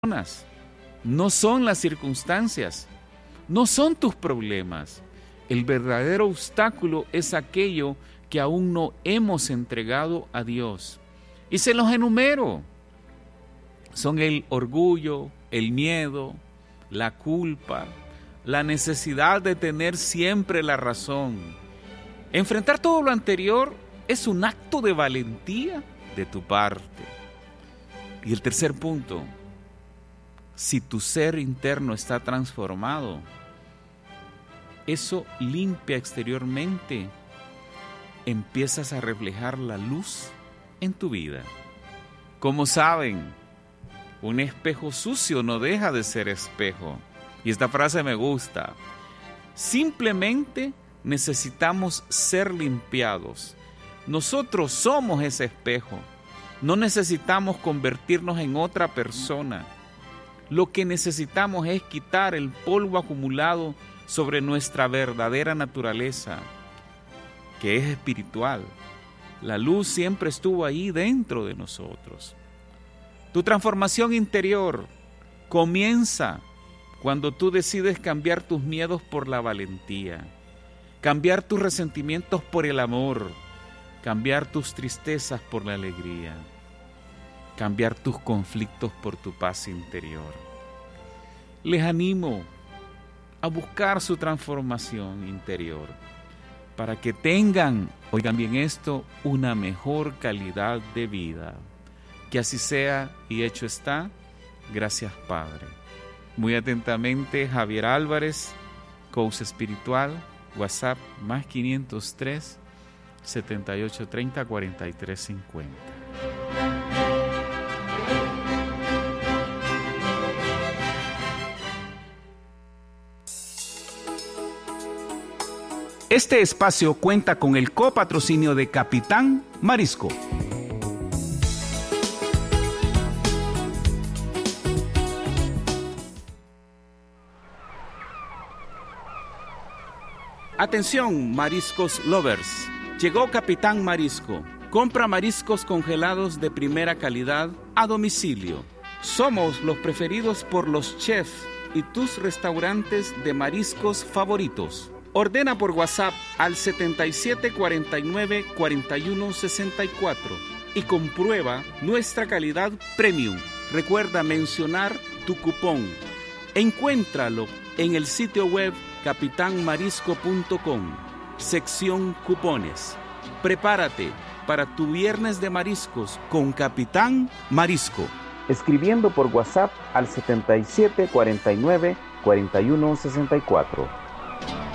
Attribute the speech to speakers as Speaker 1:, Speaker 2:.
Speaker 1: personas, no son las circunstancias, no son tus problemas. El verdadero obstáculo es aquello que aún no hemos entregado a Dios. Y se los enumero. Son el orgullo, el miedo, la culpa, la necesidad de tener siempre la razón. Enfrentar todo lo anterior es un acto de valentía de tu parte. Y el tercer punto, si tu ser interno está transformado, eso limpia exteriormente, empiezas a reflejar la luz en tu vida. Como saben, un espejo sucio no deja de ser espejo. Y esta frase me gusta. Simplemente necesitamos ser limpiados. Nosotros somos ese espejo. No necesitamos convertirnos en otra persona. Lo que necesitamos es quitar el polvo acumulado sobre nuestra verdadera naturaleza, que es espiritual. La luz siempre estuvo ahí dentro de nosotros. Tu transformación interior comienza cuando tú decides cambiar tus miedos por la valentía, cambiar tus resentimientos por el amor, cambiar tus tristezas por la alegría, cambiar tus conflictos por tu paz interior. Les animo a buscar su transformación interior para que tengan, oigan bien esto, una mejor calidad de vida. Que así sea y hecho está. Gracias, Padre. Muy atentamente, Javier Álvarez, Coach Espiritual, WhatsApp más 503 7830 4350. Este espacio cuenta con el copatrocinio de Capitán Marisco. Atención, mariscos lovers. Llegó Capitán Marisco. Compra mariscos congelados de primera calidad a domicilio. Somos los preferidos por los chefs y tus restaurantes de mariscos favoritos. Ordena por WhatsApp al 7749-4164 y comprueba nuestra calidad premium. Recuerda mencionar tu cupón. Encuéntralo en el sitio web capitanmarisco.com, sección cupones. Prepárate para tu viernes de mariscos con Capitán Marisco.
Speaker 2: Escribiendo por WhatsApp al 7749-4164.